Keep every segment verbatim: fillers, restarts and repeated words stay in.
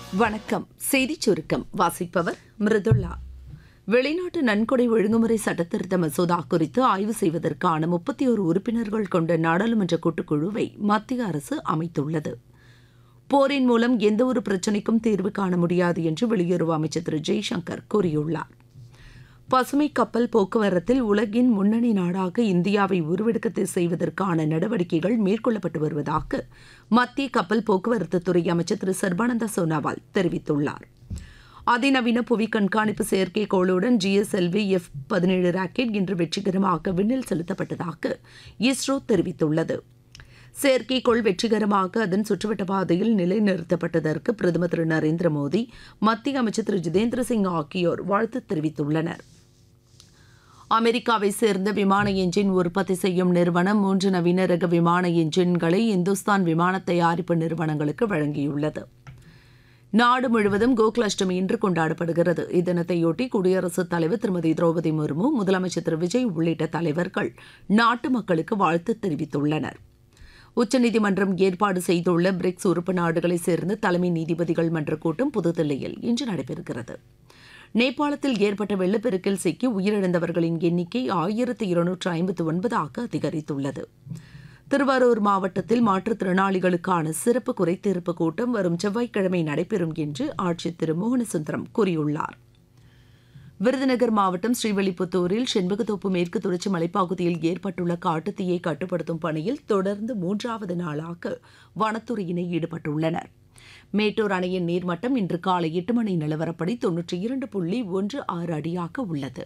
வணக்கம். செய்திச் சுருக்கம் வாசிப்பவர் மிருதுளா. வெளிநாட்டு நன்கொடை ஒழுங்குமுறை சட்டத்திருத்த மசோதா குறித்து ஆய்வு செய்வதற்கான முப்பத்தி ஒரு உறுப்பினர்கள் கொண்ட நாடாளுமன்ற கூட்டுக்குழுவை மத்திய அரசு அமைத்துள்ளது. போரின் மூலம் எந்தவொரு பிரச்சினைக்கும் தீர்வு காண முடியாது என்று வெளியுறவு அமைச்சர் திரு ஜெய்சங்கர் கூறியுள்ளார். பசுமை கப்பல் போக்குவரத்தில் உலகின் முன்னணி நாடாக இந்தியாவை உருவெடுக்க செய்வதற்கான நடவடிக்கைகள் மேற்கொள்ளப்பட்டு வருவதாக மத்திய கப்பல் போக்குவரத்து துறை அமைச்சர் திரு சர்பானந்த சோனாவால் தெரிவித்துள்ளார். அதிநவீன புவி கண்காணிப்பு செயற்கைக்கோளுடன் ஜிஎஸ்எல்வி எஃப் பதினேழு ராக்கெட் இன்று வெற்றிகரமாக விண்ணில் செலுத்தப்பட்டதாக இஸ்ரோ தெரிவித்துள்ளது. செயற்கைக்கோள் வெற்றிகரமாக அதன் சுற்றுவட்ட பாதையில் நிலைநிறுத்தப்பட்டதற்கு பிரதமர் திரு நரேந்திர மோடி, மத்திய அமைச்சர் திரு ஜிதேந்திர சிங் ஆகியோர் வாழ்த்து தெரிவித்துள்ளனர். அமெரிக்காவை சேர்ந்த விமான எஞ்சின் உற்பத்தி செய்யும் நிறுவனம் மூன்று நவீன ரக விமான எஞ்சின்களை இந்துஸ்தான் விமான தயாரிப்பு நிறுவனங்களுக்கு வழங்கியுள்ளது. நாடு முழுவதும் கோகுலாஷ்டமி இன்று கொண்டாடப்படுகிறது. இத்தினத்தையொட்டி குடியரசுத் தலைவர் திருமதி திரௌபதி முர்மு, முதலமைச்சர் திரு விஜய் உள்ளிட்ட தலைவர்கள் நாட்டு மக்களுக்கு வாழ்த்து தெரிவித்துள்ளனர். உச்சநீதிமன்றம் ஏற்பாடு செய்துள்ள பிரிக்ஸ் உறுப்பு நாடுகளைச் சேர்ந்த தலைமை நீதிபதிகள் மன்ற கூட்டம் புதுதில்லியில் இன்று நடைபெறுகிறது. நேபாளத்தில் ஏற்பட்ட வெள்ளப்பெருக்கில் சிக்கி உயிரிழந்தவர்களின் எண்ணிக்கை ஆயிரத்து இருநூற்று ஐம்பத்து ஒன்பதாக அதிகரித்துள்ளது. திருவாரூர் மாவட்டத்தில் மாற்றுத்திறனாளிகளுக்கான சிறப்பு குறைதீர்ப்பு கூட்டம் வரும் செவ்வாய்க்கிழமை நடைபெறும் என்று ஆட்சியர் திரு மோகனசுந்தரம் கூறியுள்ளார். விருதுநகர் மாவட்டம் ஸ்ரீவில்லிபுத்தூரில் செண்பகத்தோப்பு மேற்கு தொடர்ச்சி மலைப்பகுதியில் ஏற்பட்டுள்ள காட்டுத்தீயை கட்டுப்படுத்தும் பணியில் தொடர்ந்து மூன்றாவது நாளாக வனத்துறையினர் ஈடுபட்டுள்ளனர். மேட்டூர் அணையின் நீர்மட்டம் இன்று காலை எட்டு மணி நிலவரப்படி தொன்னூற்றி இரண்டு புள்ளி ஒன்று ஆறு அடியாக உள்ளது.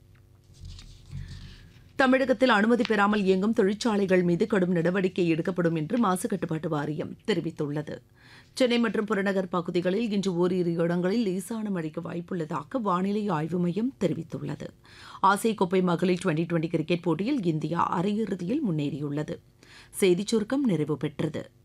தமிழகத்தில் அனுமதி பெறாமல் இயங்கும் தொழிற்சாலைகள் மீது கடும் நடவடிக்கை எடுக்கப்படும் என்று மாசு கட்டுப்பாட்டு வாரியம் தெரிவித்துள்ளது. சென்னை மற்றும் புறநகர் பகுதிகளில் இன்று ஓரிரு இடங்களில் லேசான மழைக்கு வாய்ப்புள்ளதாக வானிலை ஆய்வு மையம் தெரிவித்துள்ளது. ஆசிய கோப்பை மகளிர் டுவெண்டி டுவெண்டி கிரிக்கெட் போட்டியில் இந்தியா அரையிறுதியில் முன்னேறியுள்ளது. செய்திச் சுருக்கம் நிறைவு பெற்றது.